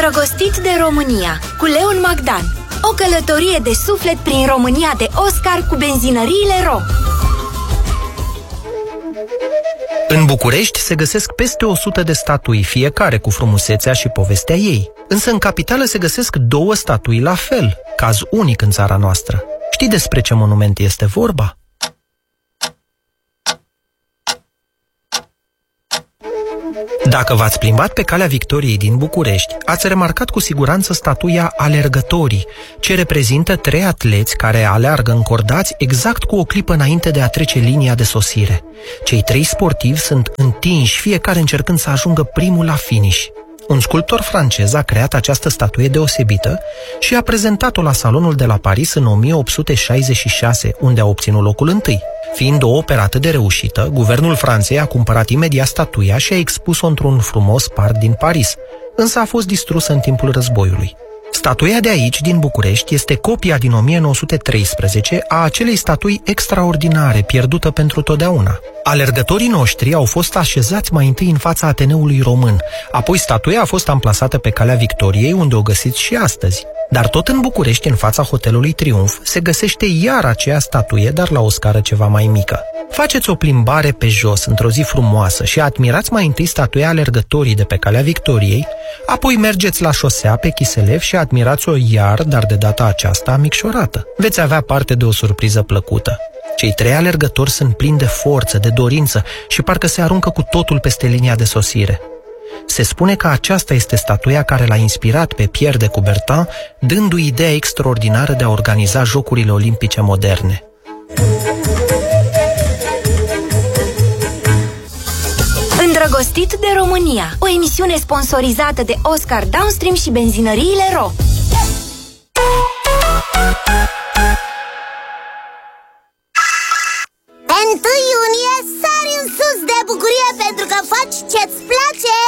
Îndrăgostit de România cu Leon Magdan. O călătorie de suflet prin România de Oscar cu benzinăriile Ro. În București se găsesc peste 100 de statui, fiecare cu frumusețea și povestea ei. Însă în capitală se găsesc 2 statui la fel, caz unic în țara noastră. Știi despre ce monument este vorba? Dacă v-ați plimbat pe Calea Victoriei din București, ați remarcat cu siguranță statuia Alergătorii, ce reprezintă 3 atleți care aleargă încordați exact cu o clipă înainte de a trece linia de sosire. Cei 3 sportivi sunt întinși, fiecare încercând să ajungă primul la finish. Un sculptor francez a creat această statuie deosebită și a prezentat-o la Salonul de la Paris în 1866, unde a obținut locul întâi. Fiind o operă atât de reușită, guvernul Franței a cumpărat imediat statuia și a expus-o într-un frumos parc din Paris, însă a fost distrusă în timpul războiului. Statuia de aici, din București, este copia din 1913 a acelei statui extraordinare, pierdută pentru totdeauna. Alergătorii noștri au fost așezați mai întâi în fața Ateneului Român, apoi statuia a fost amplasată pe Calea Victoriei, unde o găsiți și astăzi. Dar tot în București, în fața Hotelului Triumf, se găsește iar aceea statuie, dar la o scară ceva mai mică. Faceți o plimbare pe jos într-o zi frumoasă și admirați mai întâi statuia Alergătorii de pe Calea Victoriei, apoi mergeți la șosea pe Chiselev și admirați-o iar, dar de data aceasta micșorată. Veți avea parte de o surpriză plăcută. Cei 3 alergători sunt plini de forță, de dorință și parcă se aruncă cu totul peste linia de sosire. Se spune că aceasta este statuia care l-a inspirat pe Pierre de Coubertin, dându-i ideea extraordinară de a organiza Jocurile Olimpice moderne. Îndrăgostit de România, o emisiune sponsorizată de Oscar Downstream și benzinăriile Ro. Pe 1 iunie sari în sus de bucurie pentru că faci ce-ți place.